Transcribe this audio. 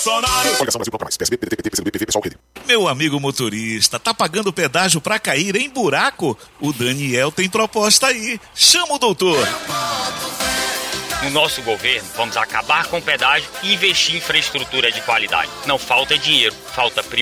Coligação Brasil Proclamais. PSB, PDT, PT, PCdoB, PV, PSOL, Rede. Meu amigo motorista, tá pagando pedágio pra cair em buraco? O Daniel tem proposta aí. Chama o doutor. No nosso governo, vamos acabar com o pedágio e investir em infraestrutura de qualidade. Não falta dinheiro, falta prioridade.